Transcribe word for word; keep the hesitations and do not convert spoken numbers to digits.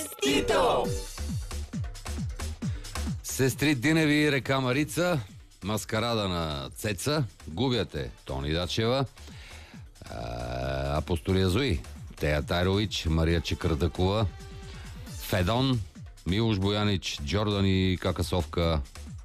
Тито! Сестри Диневи, река Марица, маскарада на Цеца, губяте Тони Дачева, Апостолия Зои, Тея Тайрович, Мария Чекърдъкова, Федон, Милош Боянич, Джордан и Какасовка,